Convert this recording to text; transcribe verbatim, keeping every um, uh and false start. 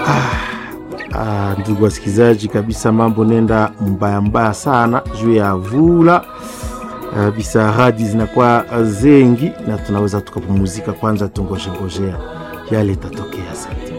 Ah, ndugu wasikilizaji, kabisa mambo nenda mbaya mbaya sana juu ya vula. Uh, bisaradi zinakuwa zengi na tunaweza tukapumuzika kwanza, tungojengojea yale tatokea. Asante.